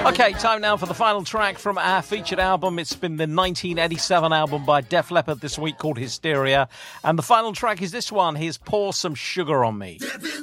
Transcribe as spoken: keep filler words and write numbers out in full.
Okay, time now for the final track from our featured album. It's been the nineteen eighty-seven album by Def Leppard this week called Hysteria. And the final track is this one. Here's Pour Some Sugar on Me.